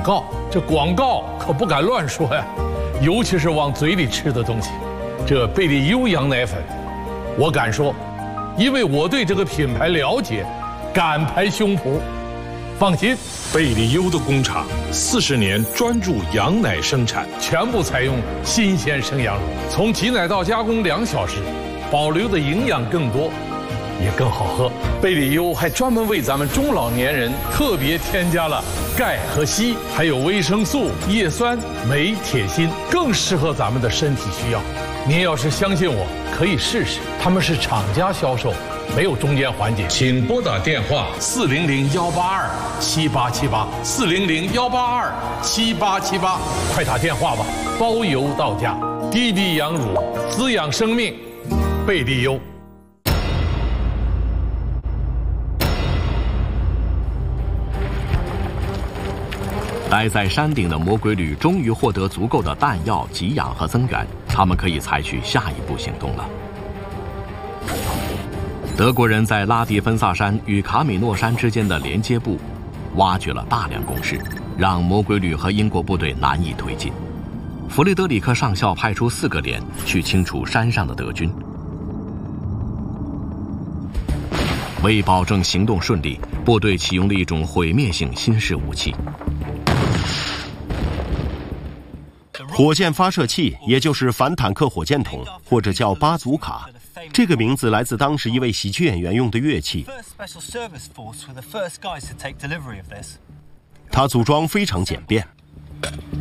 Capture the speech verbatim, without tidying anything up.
告，这广告可不敢乱说呀，尤其是往嘴里吃的东西。这贝利优羊奶粉，我敢说，因为我对这个品牌了解，敢拍胸脯。放心， 贝利优的工厂四十年专注羊奶生产， 全部采用新鲜生羊乳，从挤奶到加工两小时，保留的营养更多，也更好喝。贝利优还专门为咱们中老年人特别添加了钙和硒，还有维生素、叶酸、镁、铁、锌，更适合咱们的身体需要。您要是相信我，可以试试，他们是厂家销售，没有中间环节。请拨打电话四零零幺八二七八七八四零零幺八二七八七八，快打电话吧，包邮到家。低低羊乳，滋养生命，贝利优。 待在山顶的魔鬼旅终于获得足够的弹药、给养和增援，他们可以采取下一步行动了。德国人在拉迪芬萨山与卡米诺山之间的连接部挖掘了大量工事，让魔鬼旅和英国部队难以推进。弗雷德里克上校派出四个连去清除山上的德军。为保证行动顺利，部队启用了一种毁灭性新式武器。 火箭发射器，也就是反坦克火箭筒，或者叫巴祖卡，这个名字来自当时一位喜剧演员用的乐器。它组装非常简便。